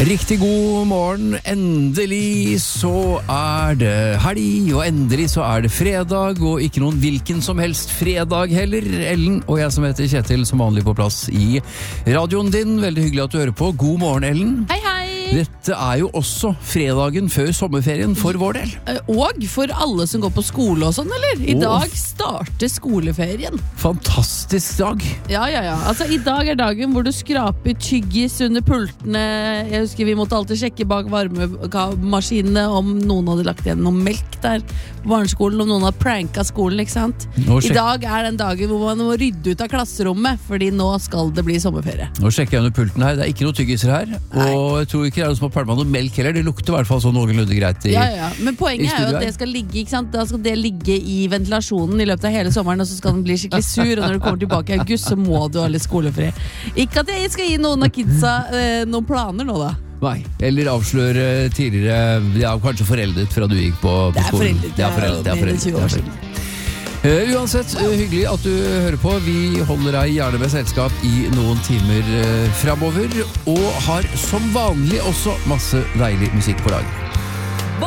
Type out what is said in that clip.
Riktig god morgen, endelig så det helg, og endelig så det fredag, og ikke noen hvilken som helst fredag heller. Ellen og jeg som heter Kjetil, som vanlig på plass i radioen din. Veldig hyggelig at du hører på. God morgen, Ellen. Hei, hei! Dette jo også fredagen før sommerferien for vår del. Og for alle som går på skole og sånn, eller? I dag starter skoleferien. Fantastisk dag. Ja. Altså, i dag dagen hvor du skraper tyggis under pultene. Jeg husker vi måtte alltid sjekke bak varmemaskinene om noen hadde lagt igjen noe melk der på barneskolen, om noen hadde pranket skolen, ikke sant? I dag den dagen hvor man må rydde ut av klasserommet, fordi nå skal det bli sommerferie. Nå sjekker jeg under pulten her, det ikke noe tyggiser her, og jeg tror ikke det noen som har pælmet noe melk heller. Det lukter I hvert fall sånn noenlunde greit i Ja. Men poenget jo at det skal ligge, ikke sant? Da skal det ligge I ventilasjonen I løpet av hele sommeren, og så skal den bli skikkelig sur, og når du kommer tilbake I august, så må du ha litt skolefri. Ikke at jeg skal gi noen av kidsa noen planer nå da. Nei, eller avsløre tidligere. De kanskje foreldet fra du gikk på skolen. Det foreldet, det mer enn 20 år siden. Uansett, hyggelig at du hører på. Vi holder deg gjerne med selskap I noen timer fremover, og har som vanlig også masse deilig musikk på lag.